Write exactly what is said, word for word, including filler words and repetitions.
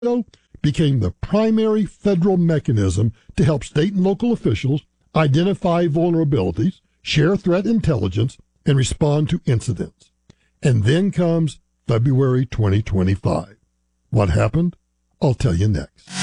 became the primary federal mechanism to help state and local officials identify vulnerabilities, share threat intelligence, and respond to incidents. And then comes February twenty twenty-five. What happened? I'll tell you next.